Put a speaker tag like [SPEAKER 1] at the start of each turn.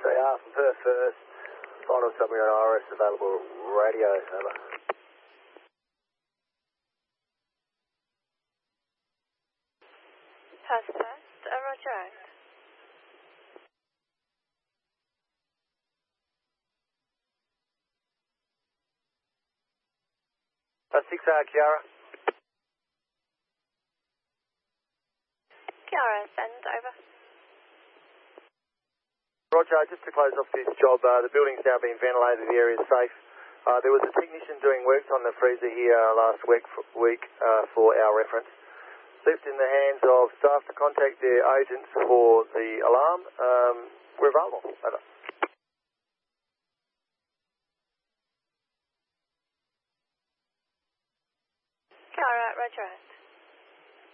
[SPEAKER 1] CR from Perth first. Final summary on Iris, available radio, over.
[SPEAKER 2] Perth first, roger out.
[SPEAKER 1] Six Kiara.
[SPEAKER 2] Kiara, send over.
[SPEAKER 1] Roger, just to close off this job, the building's now been ventilated, the area's safe. There was a technician doing work on the freezer here last week for our reference. Left in the hands of staff to contact their agents for the alarm. We're available. Over.
[SPEAKER 2] Kiara, roger out.